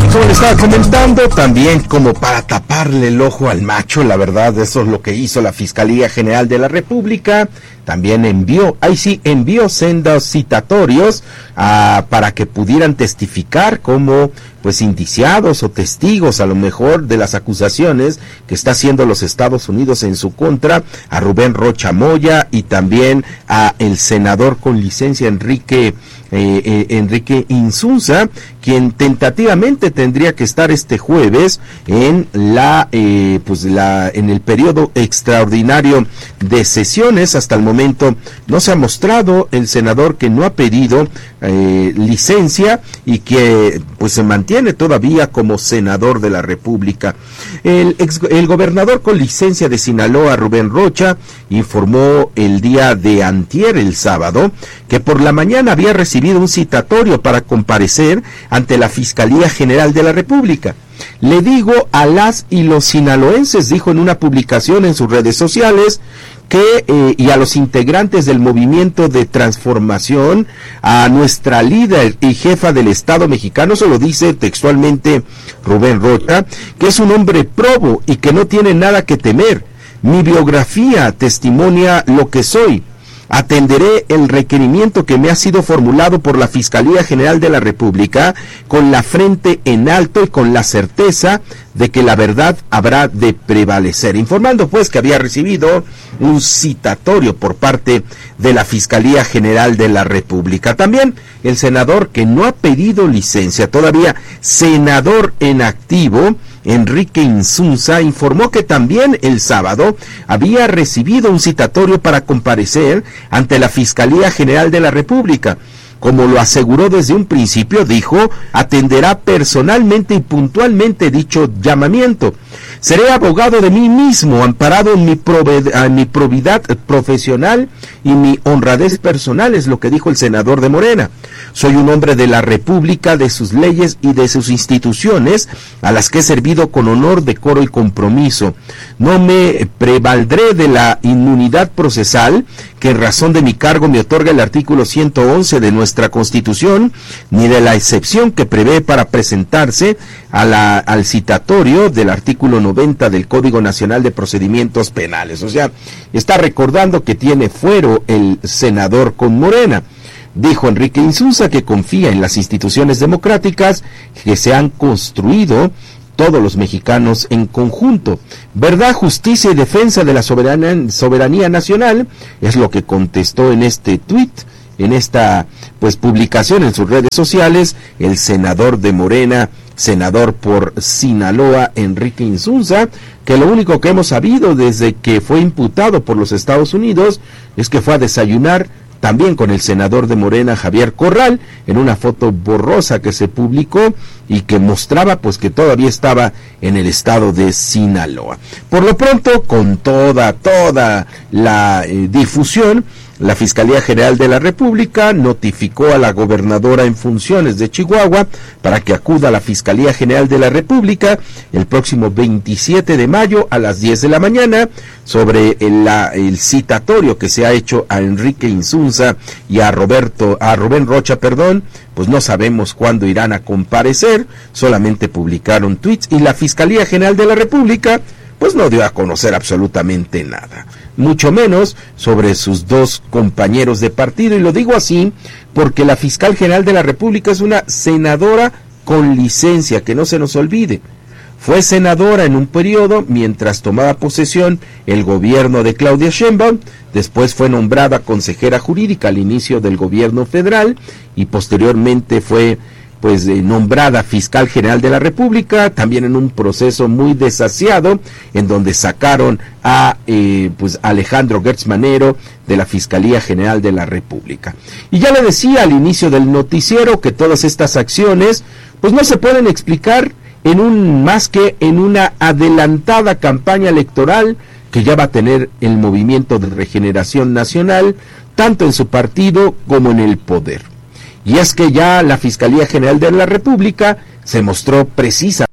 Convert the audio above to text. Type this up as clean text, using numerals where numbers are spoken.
como le estaba comentando, también como para taparle el ojo al macho, la verdad, eso es lo que hizo la Fiscalía General de la República. También envió sendos citatorios para que pudieran testificar como pues indiciados o testigos a lo mejor de las acusaciones que está haciendo los Estados Unidos en su contra a Rubén Rocha Moya y también a el senador con licencia Enrique Insunza, quien tentativamente tendría que estar este jueves en en el periodo extraordinario de sesiones. Hasta el momento no se ha mostrado el senador, que no ha pedido licencia y que pues se mantiene todavía como senador de la República. El gobernador con licencia de Sinaloa, Rubén Rocha, informó el día de antier, el sábado, que por la mañana había recibido un citatorio para comparecer ante la Fiscalía General de la República. Le digo a las y los sinaloenses, dijo en una publicación en sus redes sociales, y a los integrantes del Movimiento de Transformación, a nuestra líder y jefa del Estado mexicano, se lo dice textualmente Rubén Rocha, que es un hombre probo y que no tiene nada que temer. Mi biografía testimonia lo que soy. Atenderé el requerimiento que me ha sido formulado por la Fiscalía General de la República con la frente en alto y con la certeza de que la verdad habrá de prevalecer. Informando pues que había recibido un citatorio por parte de la Fiscalía General de la República. También el senador, que no ha pedido licencia todavía, senador en activo, Enrique Insunza, informó que también el sábado había recibido un citatorio para comparecer ante la Fiscalía General de la República. Como lo aseguró desde un principio, dijo, atenderá personalmente y puntualmente dicho llamamiento. Seré abogado de mí mismo, amparado en mi probidad profesional y mi honradez personal, es lo que dijo el senador de Morena. Soy un hombre de la República, de sus leyes y de sus instituciones, a las que he servido con honor, decoro y compromiso. No me prevaldré de la inmunidad procesal que en razón de mi cargo me otorga el artículo 111 de nuestra Constitución, ni de la excepción que prevé para presentarse al citatorio del artículo 90 del Código Nacional de Procedimientos Penales. O sea, está recordando que tiene fuero el senador con Morena. Dijo Enrique Insunza que confía en las instituciones democráticas que se han construido todos los mexicanos en conjunto. Verdad, justicia y defensa de la soberanía nacional es lo que contestó en este tuit, en esta publicación en sus redes sociales, el senador de Morena, senador por Sinaloa, Enrique Insunza, que lo único que hemos sabido desde que fue imputado por los Estados Unidos es que fue a desayunar también con el senador de Morena, Javier Corral, en una foto borrosa que se publicó y que mostraba que todavía estaba en el estado de Sinaloa. Por lo pronto, con toda la difusión, la Fiscalía General de la República notificó a la gobernadora en funciones de Chihuahua para que acuda a la Fiscalía General de la República el próximo 27 de mayo a las 10 de la mañana sobre el citatorio que se ha hecho a Enrique Insunza y a Rubén Rocha, pues no sabemos cuándo irán a comparecer, solamente publicaron tweets y la Fiscalía General de la República pues no dio a conocer absolutamente nada, mucho menos sobre sus dos compañeros de partido, y lo digo así porque la Fiscal General de la República es una senadora con licencia, que no se nos olvide. Fue senadora en un periodo mientras tomaba posesión el gobierno de Claudia Sheinbaum, después fue nombrada consejera jurídica al inicio del gobierno federal y posteriormente fue nombrada Fiscal General de la República, también en un proceso muy desasiado, en donde sacaron a Alejandro Gertz Manero de la Fiscalía General de la República. Y ya le decía al inicio del noticiero que todas estas acciones no se pueden explicar más que en una adelantada campaña electoral que ya va a tener el Movimiento de Regeneración Nacional, tanto en su partido como en el poder. Y es que ya la Fiscalía General de la República se mostró precisa